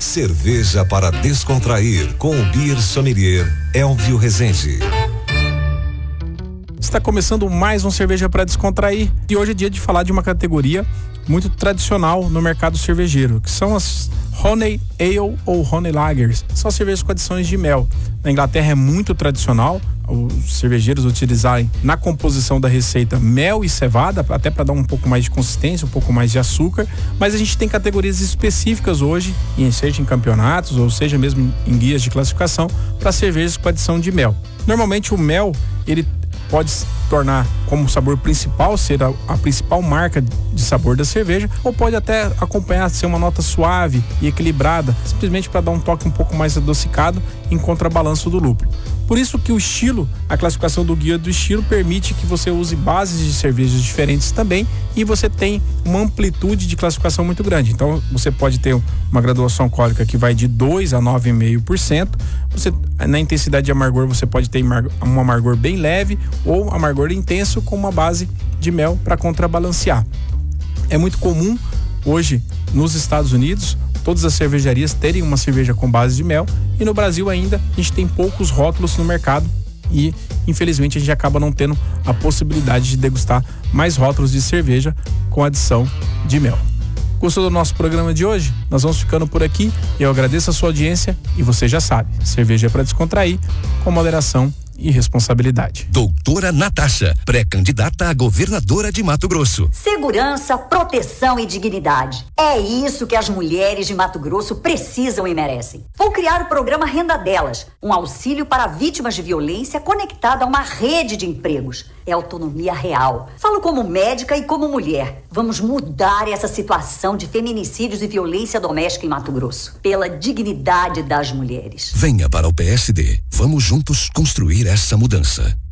Cerveja para descontrair com o Beer Sommelier Elvio Rezende. Está começando mais um Cerveja para Descontrair e hoje é dia de falar de uma categoria muito tradicional no mercado cervejeiro, que são as Honey Ale ou Honey Lagers. São cervejas com adições de mel. Na Inglaterra é muito tradicional os cervejeiros utilizarem na composição da receita mel e cevada, até para dar um pouco mais de consistência, um pouco mais de açúcar, mas a gente tem categorias específicas hoje, seja em campeonatos ou seja mesmo em guias de classificação, para cervejas com adição de mel. Normalmente o mel, ele pode se tornar como sabor principal, ser a principal marca de sabor da cerveja, ou pode até acompanhar, ser uma nota suave e equilibrada, simplesmente para dar um toque um pouco mais adocicado em contrabalanço do lúpulo. Por isso que o estilo, a classificação do guia do estilo permite que você use bases de cervejas diferentes também e você tem uma amplitude de classificação muito grande. Então você pode ter uma graduação alcoólica que vai de 2 a 9,5%. Você, na intensidade de amargor, você pode ter um amargor bem leve ou amargor intenso com uma base de mel para contrabalancear. É muito comum hoje nos Estados Unidos todas as cervejarias terem uma cerveja com base de mel, e no Brasil ainda a gente tem poucos rótulos no mercado e infelizmente a gente acaba não tendo a possibilidade de degustar mais rótulos de cerveja com adição de mel. Gostou do nosso programa de hoje? Nós vamos ficando por aqui. Eu agradeço a sua audiência e você já sabe, cerveja é para descontrair, com moderação e responsabilidade. Doutora Natasha, pré-candidata a governadora de Mato Grosso. Segurança, proteção e dignidade. É isso que as mulheres de Mato Grosso precisam e merecem. Vou criar o programa Renda Delas, um auxílio para vítimas de violência conectado a uma rede de empregos. É autonomia real. Falo como médica e como mulher. Vamos mudar essa situação de feminicídios e violência doméstica em Mato Grosso, pela dignidade das mulheres. Venha para o PSD. Vamos juntos construir essa mudança.